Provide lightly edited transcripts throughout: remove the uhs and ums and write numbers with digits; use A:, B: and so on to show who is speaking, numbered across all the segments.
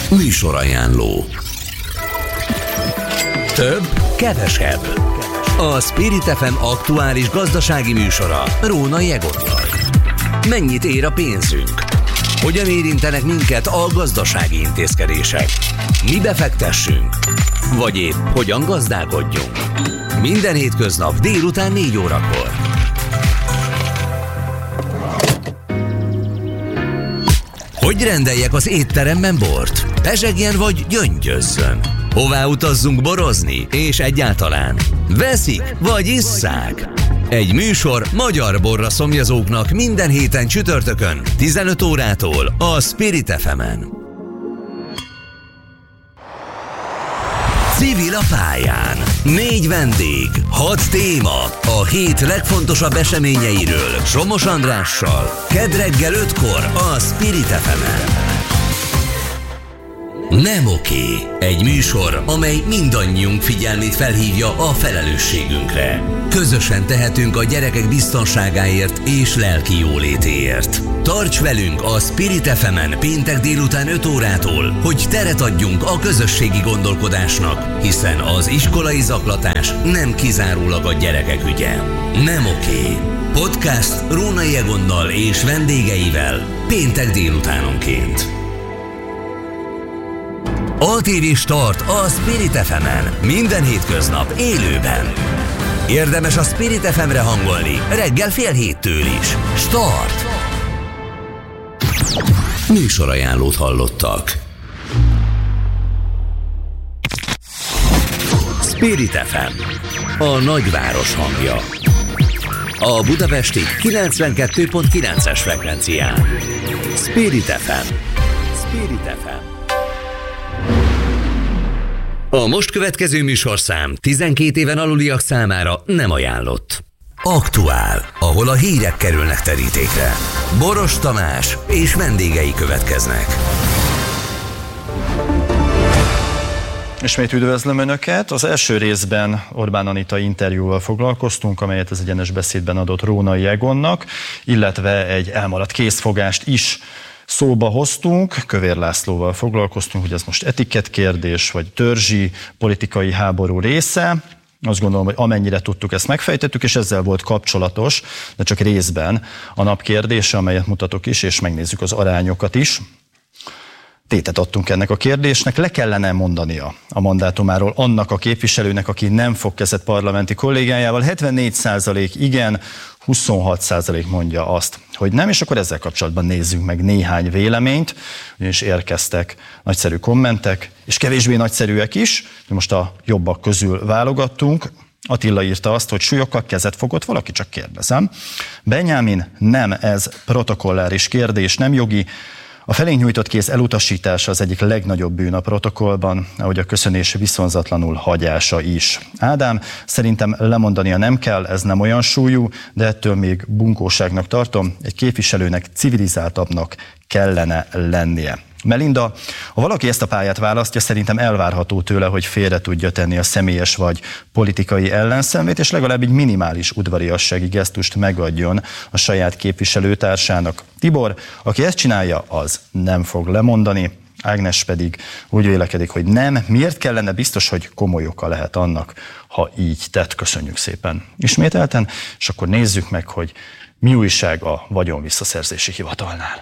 A: Műsorajánló. Több, kevesebb. A Spirit FM aktuális gazdasági műsora Rónai Egonnal. Mennyit ér a pénzünk? Hogyan érintenek minket a gazdasági intézkedések? Mi befektessünk? Vagy épp hogyan gazdálkodjunk? Minden hétköznap délután 4 órakor. Hogy rendeljek az étteremben bort? Pezsegjen vagy gyöngyözzön? Hová utazzunk borozni? És egyáltalán veszik vagy isszák? Egy műsor magyar borra szomjazóknak minden héten csütörtökön 15 órától a Spirit FM-en. Civil a pályán. 4 vendég, 6 téma. A hét legfontosabb eseményeiről Somos Andrással. Kedd reggel 5-kor a Spirit FM-en. Nem oké. Egy műsor, amely mindannyiunk figyelmét felhívja a felelősségünkre. Közösen tehetünk a gyerekek biztonságáért és lelki jólétéért. Tarts velünk a Spirit FM-en péntek délután 5 órától, hogy teret adjunk a közösségi gondolkodásnak, hiszen az iskolai zaklatás nem kizárólag a gyerekek ügye. Nem oké. Podcast Rónai Egonnal és vendégeivel péntek délutánonként. ATV Start a Spirit FM-en. Minden hétköznap élőben. Érdemes a Spirit FM-re hangolni reggel 6:30 is. Start! Műsorajánlót hallottak. Spirit FM, a nagyváros hangja. A budapesti 92.9-es frekvencián. Spirit FM. Spirit FM. A most következő műsorszám 12 éven aluliak számára nem ajánlott. Aktuál, ahol a hírek kerülnek terítékre. Boros Tamás és vendégei következnek.
B: Ismét üdvözlöm Önöket! Az első részben Orbán Anita interjúval foglalkoztunk, amelyet az Egyenes Beszédben adott Rónai Egonnak, illetve egy elmaradt készfogást is szóba hoztunk, Kövér Lászlóval foglalkoztunk, hogy ez most etikettkérdés, vagy törzsi politikai háború része. Azt gondolom, hogy amennyire tudtuk, ezt megfejtettük, és ezzel volt kapcsolatos, de csak részben a nap kérdése, amelyet mutatok is, és megnézzük az arányokat is. Tétet adtunk ennek a kérdésnek, le kellene mondania a mandátumáról annak a képviselőnek, aki nem fog kezet parlamenti kollégájával. 74% igen, 26% mondja azt, hogy nem, és akkor ezzel kapcsolatban nézzünk meg néhány véleményt, ugyanis érkeztek nagyszerű kommentek, és kevésbé nagyszerűek is, de most a jobbak közül válogattunk. Attila írta azt, hogy súlyokkal kezet fogott valaki, csak kérdezem. Benyámin, nem, ez protokolláris kérdés, nem jogi. A felénk nyújtott kéz elutasítása az egyik legnagyobb bűn a protokollban, ahogy a köszönés viszonzatlanul hagyása is. Ádám, szerintem lemondania nem kell, ez nem olyan súlyú, de ettől még bunkóságnak tartom, egy képviselőnek civilizáltabbnak kellene lennie. Melinda, ha valaki ezt a pályát választja, szerintem elvárható tőle, hogy félre tudja tenni a személyes vagy politikai ellenszenvét, és legalább egy minimális udvariassági gesztust megadjon a saját képviselőtársának. Tibor, aki ezt csinálja, az nem fog lemondani. Ágnes pedig úgy vélekedik, hogy nem. Miért kellene? Biztos, hogy komoly oka lehet annak, ha így tett. Köszönjük szépen ismételten, és akkor nézzük meg, hogy mi újság a Vagyonvisszaszerzési Hivatalnál.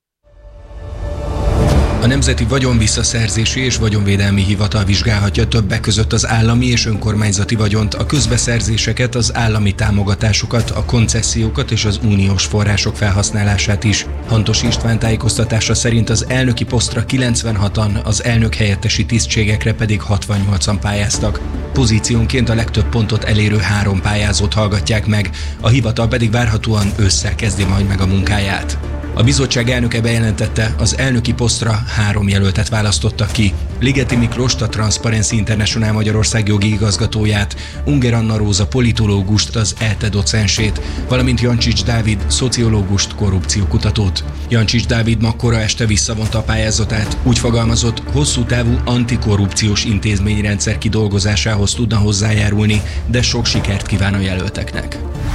C: A Nemzeti Vagyonvisszaszerzési és Vagyonvédelmi Hivatal vizsgálhatja többek között az állami és önkormányzati vagyont, a közbeszerzéseket, az állami támogatásokat, a koncesziókat és az uniós források felhasználását is. Hantos István tájékoztatása szerint az elnöki posztra 96-an, az elnök helyettesi tisztségekre pedig 68-an pályáztak. Pozíciónként a legtöbb pontot elérő 3 pályázót hallgatják meg, a hivatal pedig várhatóan ősszel kezdi majd meg a munkáját. A bizottság elnöke bejelentette, az elnöki posztra 3 jelöltet választottak ki. Ligeti Miklóst, a Transparency International Magyarország jogi igazgatóját, Unger Anna Róza politológust, az ELTE docensét, valamint Jancsics Dávid szociológust, korrupciókutatót. Jancsics Dávid ma kora este visszavonta a pályázatát, úgy fogalmazott, hosszú távú antikorrupciós intézményrendszer kidolgozásához tudna hozzájárulni, de sok sikert kíván a jelölteknek.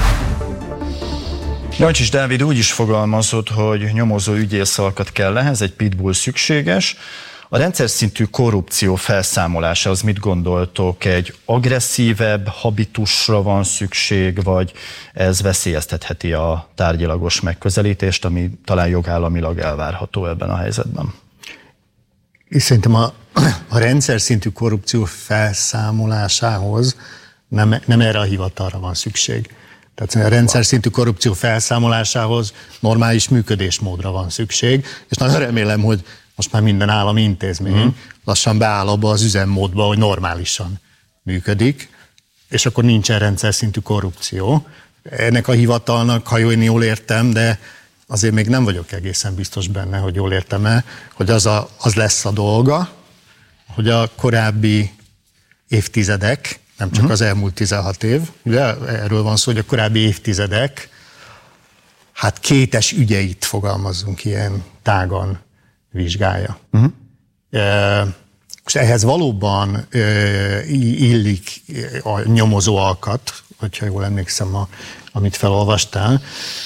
B: Jancsics Dávid úgy is fogalmazott, hogy nyomozó ügyész alkat kell ehhez, egy pitbull szükséges. A rendszer szintű korrupció felszámolása, az mit gondoltok? Egy agresszívebb habitusra van szükség, vagy ez veszélyeztetheti a tárgyilagos megközelítést, ami talán jogállamilag elvárható ebben a helyzetben?
D: És szerintem a rendszer szintű korrupció felszámolásához nem erre a hivatalra van szükség. Tehát a rendszer szintű korrupció felszámolásához normális működésmódra van szükség, és nagyon remélem, hogy most már minden állami intézmény lassan beáll abba az üzemmódba, hogy normálisan működik, és akkor nincsen rendszer szintű korrupció. Ennek a hivatalnak, ha én jól értem, de azért még nem vagyok egészen biztos benne, hogy jól értem-e, hogy az lesz a dolga, hogy a korábbi évtizedek, nem csak az elmúlt 16 év, ugye erről van szó, hogy a korábbi évtizedek, hát kétes ügyeit, fogalmazzunk ilyen tágan, vizsgálja. És ehhez valóban illik a nyomozó alkat, hogyha jól emlékszem, amit felolvastál.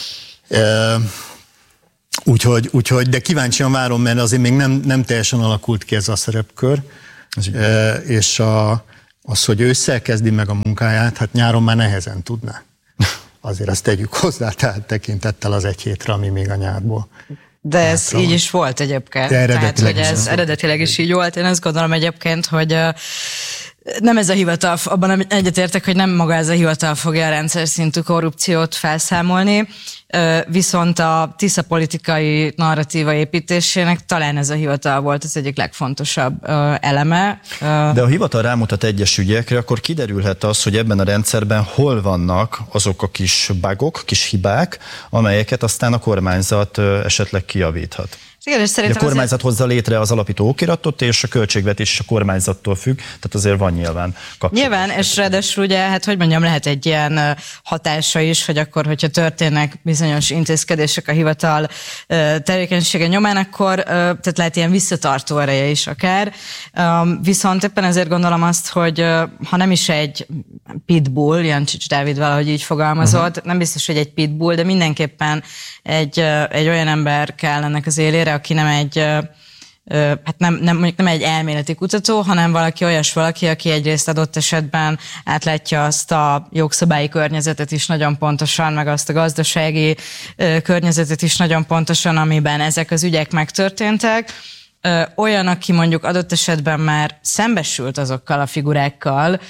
D: Úgyhogy, de kíváncsian várom, mert azért még nem teljesen alakult ki ez a szerepkör, és az, hogy ősszel kezdi meg a munkáját, hát nyáron már nehezen tudná. Azért azt tegyük hozzá, tehát tekintettel az egy hétre, ami még a nyárból.
E: De ez így is volt egyébként. Tehát, hogy ez eredetileg is így volt. Én azt gondolom egyébként, hogy nem ez a hivatal, abban egyetértek, hogy nem maga ez a hivatal fogja a rendszer szintű korrupciót felszámolni, viszont a tiszta politikai narratíva építésének talán ez a hivatal volt az egyik legfontosabb eleme.
B: De a hivatal rámutat egyes ügyekre, akkor kiderülhet az, hogy ebben a rendszerben hol vannak azok a kis bugok, kis hibák, amelyeket aztán a kormányzat esetleg kijavíthat.
E: Igen, és
B: a kormányzat hozza létre az alapító okiratot, és a költségvetés is a kormányzattól függ, tehát azért van nyilván kapcsolat.
E: Nyilván, és ráadásul ugye, hát hogy mondjam, lehet egy ilyen hatása is, hogy akkor, hogyha történnek bizonyos intézkedések a hivatal tevékenysége nyomán, akkor tehát lehet ilyen visszatartó ereje is akár. Viszont éppen ezért gondolom azt, hogy ha nem is egy pitbull, Jancsics Dávid valahogy így fogalmazott, nem biztos, hogy egy pitbull, de mindenképpen egy olyan ember kell ennek az élére, aki nem egy, hát nem egy elméleti kutató, hanem valaki, aki egyrészt adott esetben átlátja azt a jogszabályi környezetet is nagyon pontosan, meg azt a gazdasági környezetet is nagyon pontosan, amiben ezek az ügyek megtörténtek. Olyan, aki mondjuk adott esetben már szembesült azokkal a figurákkal,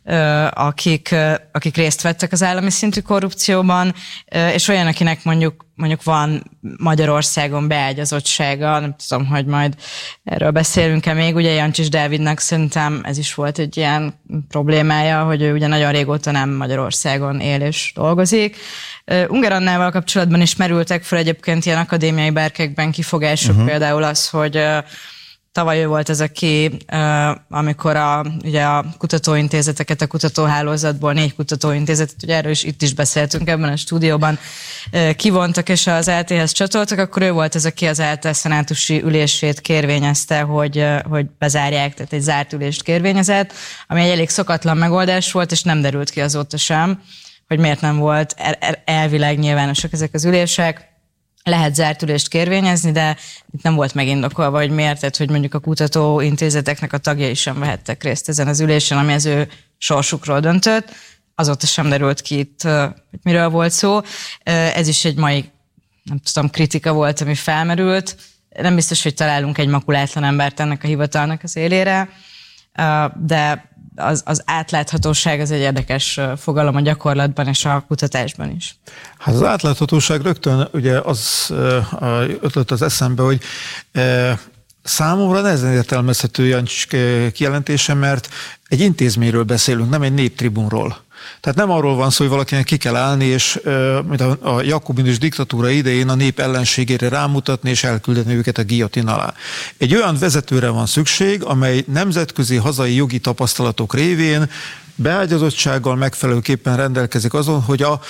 E: akik részt vettek az állami szintű korrupcióban, és olyan, akinek mondjuk van Magyarországon beágyazottsága, nem tudom, hogy majd erről beszélünk-e még, ugye Jancsics Dávidnak szerintem ez is volt egy ilyen problémája, hogy ő ugye nagyon régóta nem Magyarországon él és dolgozik. Ungár Annával kapcsolatban is merültek fel egyébként ilyen akadémiai berkekben kifogások, például az, hogy tavaly ő volt ez, aki, amikor ugye a kutatóintézeteket, a kutatóhálózatból 4 kutatóintézetet, ugye erről is itt is beszéltünk ebben a stúdióban, kivontak és az ELTE-hez csatoltak, akkor ő volt az, aki az ELTE szenátusi ülését kérvényezte, hogy bezárják, tehát egy zárt ülést kérvényezett, ami egy elég szokatlan megoldás volt, és nem derült ki azóta sem, hogy miért nem volt elvileg nyilvánosak ezek az ülések. Lehet zárt ülést kérvényezni, de itt nem volt megindokolva, hogy miért, tehát hogy mondjuk a kutatóintézeteknek a tagjai sem vehettek részt ezen az ülésen, ami az ő sorsukról döntött. Azóta sem derült ki itt, hogy miről volt szó. Ez is egy mai, nem tudom, kritika volt, ami felmerült. Nem biztos, hogy találunk egy makulátlan embert ennek a hivatalnak az élére, de az átláthatóság az egy érdekes fogalom a gyakorlatban és a kutatásban is.
F: Hát az átláthatóság rögtön ugye az ötlött az eszembe, hogy számomra nehezen értelmezhető Jancsics kijelentése, mert egy intézményről beszélünk, nem egy néptribunról. Tehát nem arról van szó, hogy valakinek ki kell állni, és mint a jakobinus diktatúra idején a nép ellenségére rámutatni, és elküldeni őket a guillotine alá. Egy olyan vezetőre van szükség, amely nemzetközi, hazai jogi tapasztalatok révén beágyazottsággal megfelelőképpen rendelkezik azon, hogy a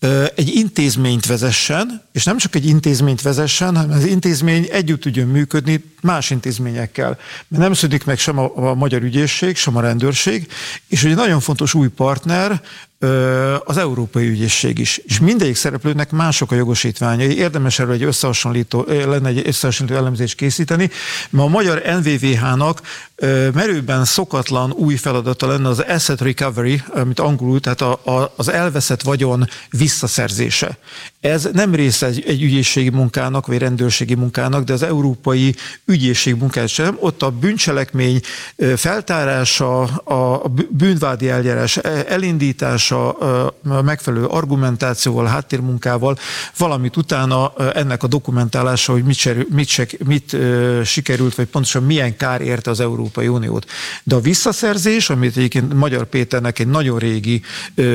F: egy intézményt vezessen, és nem csak egy intézményt vezessen, hanem az intézmény együtt tudjon működni más intézményekkel. Mert nem szűnik meg sem a magyar ügyészség, sem a rendőrség, és egy nagyon fontos új partner, az Európai Ügyészség is. És mindegyik szereplőnek mások a jogosítványai. Érdemes erről egy összehasonlító elemzést készíteni, mert a magyar NVVH-nak merőben szokatlan új feladata lenne az asset recovery, amit angolul, tehát az elveszett vagyon visszaszerzése. Ez nem része egy ügyészségi munkának, vagy rendőrségi munkának, de az európai ügyészség munkája sem. Ott a bűncselekmény feltárása, a bűnvádi eljárás elindítása, a megfelelő argumentációval, háttérmunkával, valamit utána ennek a dokumentálása, hogy mit sikerült, vagy pontosan milyen kár érte az Európai Uniót. De a visszaszerzés, amit egyébként Magyar Péternek egy nagyon régi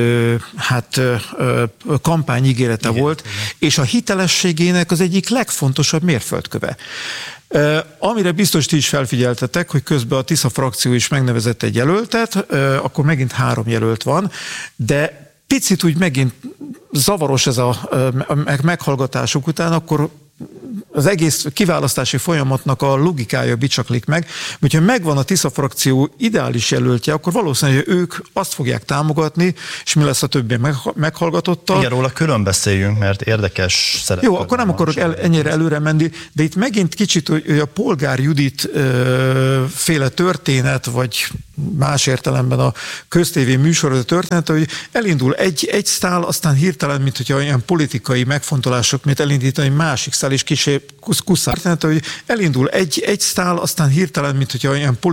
F: kampányígérete volt, és a hitelességének az egyik legfontosabb mérföldköve. Amire biztos ti is felfigyeltetek, hogy közben a Tisza frakció is megnevezett egy jelöltet, akkor megint 3 jelölt van, de picit úgy megint zavaros ez a meghallgatások után, akkor az egész kiválasztási folyamatnak a logikája bicsaklik meg, hogyha megvan a Tisza frakció ideális jelöltje, akkor valószínűleg ők azt fogják támogatni, és mi lesz a többi meghallgatottal.
B: Igen, róla külön beszéljünk, mert érdekes szerep.
F: Jó, akkor nem akarok ennyire előre menni, de itt megint kicsit hogy a Polgár Judit féle történet, vagy más értelemben a köztévé műsorozó történet, hogy elindul egy sztál, aztán hirtelen, mint hogyha olyan politikai megfontolások, mint elindítani másik sztál, és kicsit kuszár. Történet, hogy elindul egy sztál, aztán hirtelen, mint hogyha olyan